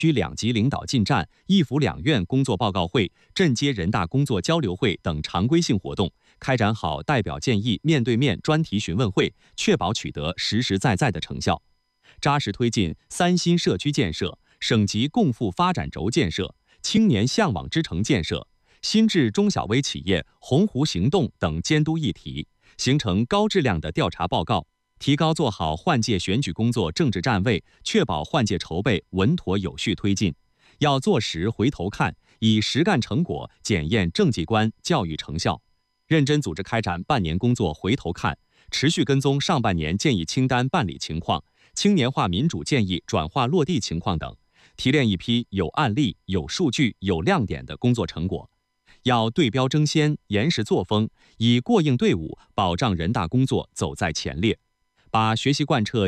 区两级领导进站、一府两院工作报告会、镇街人大工作交流会等常规性活动，开展好代表建议面对面专题询问会，确保取得实实在在的成效。扎实推进3新社区建设、省级共富发展轴建设、青年向往之城建设、新制中小微企业鸿鹄行动等监督议题，形成高质量的调查报告，提高做好换届选举工作政治站位，确保换届筹备稳妥有序推进。要做实回头看，以实干成果检验政绩观、教育成效，认真组织开展半年工作回头看，持续跟踪上半年建议清单办理情况、青年化民主建议转化落地情况等，提炼一批有案例、有数据、有亮点的工作成果。要对标争先，严实作风，以过硬队伍保障人大工作走在前列，把学习贯彻